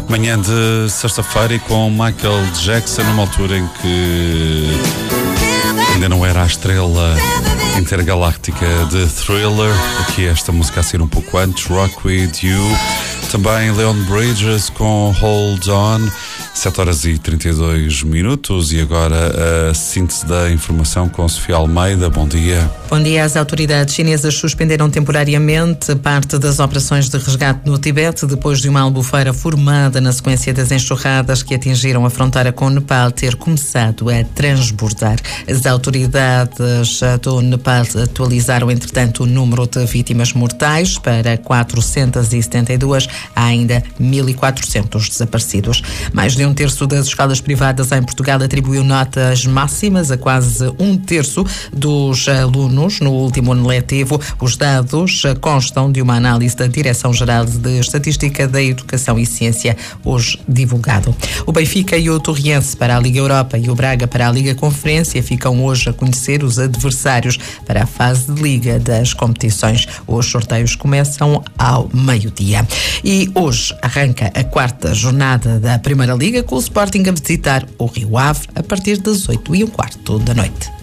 Manhã de sexta-feira e com Michael Jackson, numa altura em que ainda não era a estrela intergaláctica de Thriller. Aqui esta música a ser um pouco antes, Rock With You. Também Leon Bridges com Hold On. 7h32. E agora a síntese da informação com Sofia Almeida. Bom dia. Bom dia. As autoridades chinesas suspenderam temporariamente parte das operações de resgate no Tibete depois de uma albufeira formada na sequência das enxurradas que atingiram a fronteira com o Nepal ter começado a transbordar. As autoridades do Nepal atualizaram, entretanto, o número de vítimas mortais para 472. Há ainda 1.400 desaparecidos. Mais de um terço das escolas privadas em Portugal atribuiu notas máximas a quase um terço dos alunos no último ano letivo. Os dados constam de uma análise da Direção-Geral de Estatística da Educação e Ciência, hoje divulgado. O Benfica e o Torriense para a Liga Europa e o Braga para a Liga Conferência ficam hoje a conhecer os adversários para a fase de Liga das competições. Os sorteios começam ao meio-dia. E hoje arranca a quarta jornada da Primeira Liga, com o Sporting a visitar o Rio Ave a partir das 8h15 da noite.